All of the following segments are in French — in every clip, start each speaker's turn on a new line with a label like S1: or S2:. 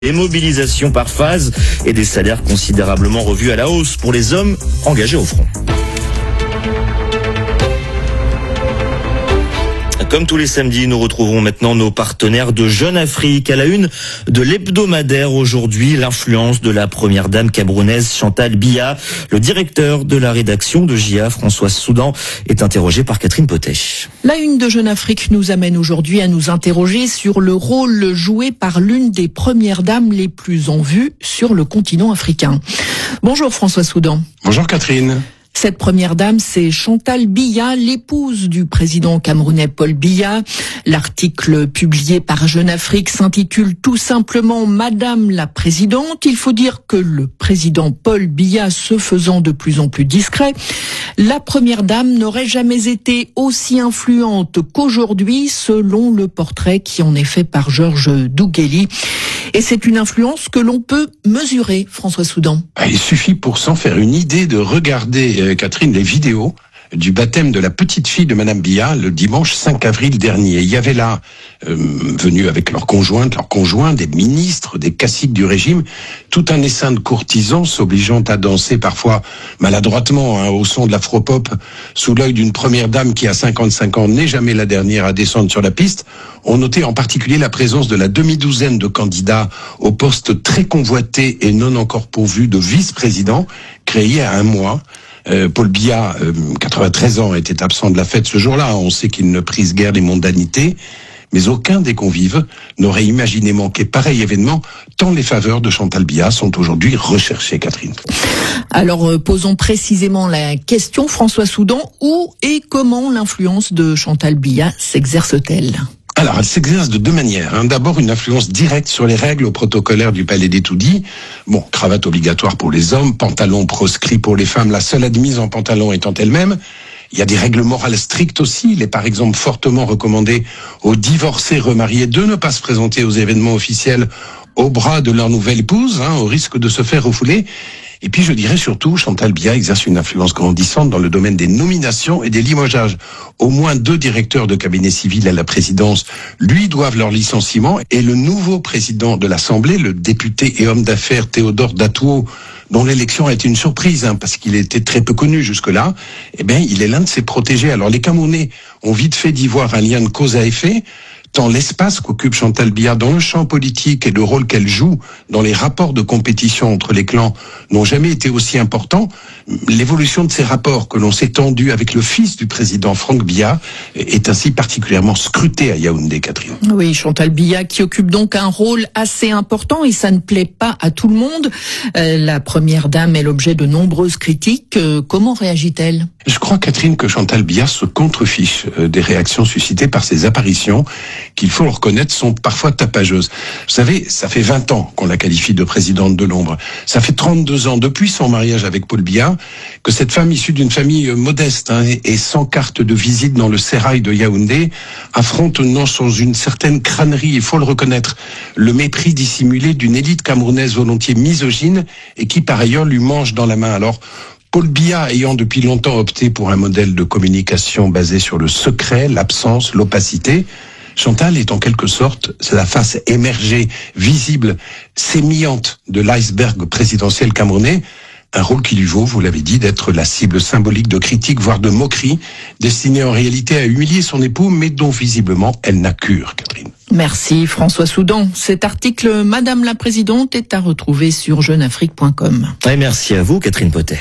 S1: Des mobilisations par phase et des salaires considérablement revus à la hausse pour les hommes engagés au front. Comme tous les samedis, nous retrouvons maintenant nos partenaires de Jeune Afrique. À la une de l'hebdomadaire aujourd'hui, l'influence de la première dame camerounaise Chantal Biya. Le directeur de la rédaction de JA, François Soudan, est interrogé par Catherine Potet.
S2: La une de Jeune Afrique nous amène aujourd'hui à nous interroger sur le rôle joué par l'une des premières dames les plus en vue sur le continent africain. Bonjour François Soudan.
S3: Bonjour Catherine.
S2: Cette première dame, c'est Chantal Biya, l'épouse du président camerounais Paul Biya. L'article publié par Jeune Afrique s'intitule tout simplement Madame la Présidente. Il faut dire que le président Paul Biya se faisant de plus en plus discret, la première dame n'aurait jamais été aussi influente qu'aujourd'hui, selon le portrait qui en est fait par Georges Dougueli. Et c'est une influence que l'on peut mesurer, François Soudan.
S3: Il suffit pour s'en faire une idée de regarder, Catherine, les vidéos du baptême de la petite fille de Madame Biya le dimanche 5 avril dernier. Il y avait là, venus avec leurs conjoints, des ministres, des caciques du régime, tout un essaim de courtisans s'obligeant à danser parfois maladroitement au son de l'afropop sous l'œil d'une première dame qui à 55 ans n'est jamais la dernière à descendre sur la piste. On notait en particulier la présence de la demi-douzaine de candidats au poste très convoité et non encore pourvu de vice-président, créé à un mois. Paul Biya, 93 ans, était absent de la fête ce jour-là. On sait qu'il ne prise guère les mondanités, mais aucun des convives n'aurait imaginé manquer pareil événement, tant les faveurs de Chantal Biya sont aujourd'hui recherchées, Catherine.
S2: Alors, posons précisément la question, François Soudan, où et comment l'influence de Chantal Biya s'exerce-t-elle ?
S3: Alors, elle s'exerce de deux manières. D'abord, une influence directe sur les règles protocolaires du palais d'Etoudi. Bon, cravate obligatoire pour les hommes, pantalon proscrit pour les femmes, la seule admise en pantalon étant elle-même. Il y a des règles morales strictes aussi. Il est par exemple fortement recommandé aux divorcés remariés de ne pas se présenter aux événements officiels au bras de leur nouvelle épouse, au risque de se faire refouler. Et puis je dirais surtout, Chantal Biya exerce une influence grandissante dans le domaine des nominations et des limogeages. Au moins 2 directeurs de cabinet civil à la présidence lui doivent leur licenciement, et le nouveau président de l'Assemblée, le député et homme d'affaires Théodore Datuo, dont l'élection a été une surprise, parce qu'il était très peu connu jusque-là, il est l'un de ses protégés. Alors les Camerounais ont vite fait d'y voir un lien de cause à effet, tant l'espace qu'occupe Chantal Biya dans le champ politique et le rôle qu'elle joue dans les rapports de compétition entre les clans n'ont jamais été aussi importants. L'évolution de ces rapports que l'on s'est tendu avec le fils du président Franck Biya est ainsi particulièrement scrutée à Yaoundé, Catherine.
S2: Oui, Chantal Biya qui occupe donc un rôle assez important et ça ne plaît pas à tout le monde. La première dame est l'objet de nombreuses critiques. Comment réagit-elle ?
S3: Je crois, Catherine, que Chantal Biya se contrefiche des réactions suscitées par ses apparitions, qu'il faut le reconnaître, sont parfois tapageuses. Vous savez, ça fait 20 ans qu'on la qualifie de présidente de l'ombre. Ça fait 32 ans, depuis son mariage avec Paul Biya, que cette femme issue d'une famille modeste et sans carte de visite dans le sérail de Yaoundé affronte, non sans une certaine crânerie, il faut le reconnaître, le mépris dissimulé d'une élite camerounaise volontiers misogyne et qui par ailleurs lui mange dans la main. Alors, Paul Biya ayant depuis longtemps opté pour un modèle de communication basé sur le secret, l'absence, l'opacité, Chantal est en quelque sorte la face émergée, visible, sémillante de l'iceberg présidentiel camerounais, un rôle qui lui vaut, vous l'avez dit, d'être la cible symbolique de critiques, voire de moqueries, destinée en réalité à humilier son époux, mais dont visiblement elle n'a cure, Catherine.
S2: Merci François Soudan. Cet article Madame la Présidente est à retrouver sur jeuneafrique.com.
S1: Et merci à vous, Catherine Potet.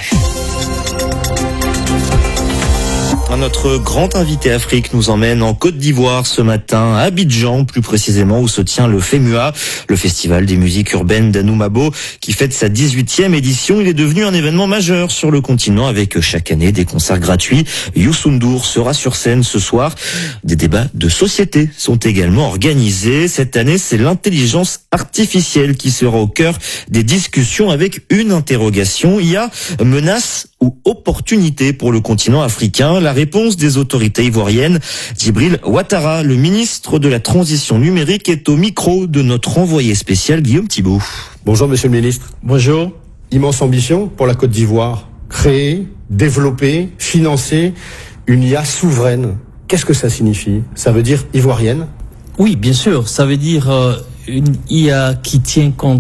S1: Notre grand invité Afrique nous emmène en Côte d'Ivoire ce matin, à Abidjan plus précisément, où se tient le FEMUA, le festival des musiques urbaines d'Anoumabo, qui fête sa 18e édition. Il est devenu un événement majeur sur le continent avec chaque année des concerts gratuits. Youssou N'Dour sera sur scène ce soir. Des débats de société sont également organisés. Cette année, c'est l'intelligence artificielle qui sera au cœur des discussions avec une interrogation. Il y a menace ou opportunité pour le continent africain? La réponse des autorités ivoiriennes. Djibril Ouattara, le ministre de la Transition numérique, est au micro de notre envoyé spécial Guillaume Thibault.
S4: Bonjour Monsieur le Ministre.
S5: Bonjour.
S4: Immense ambition pour la Côte d'Ivoire. Créer, développer, financer une IA souveraine. Qu'est-ce que ça signifie? Ça veut dire ivoirienne?
S5: Oui, bien sûr. Ça veut dire une IA qui tient compte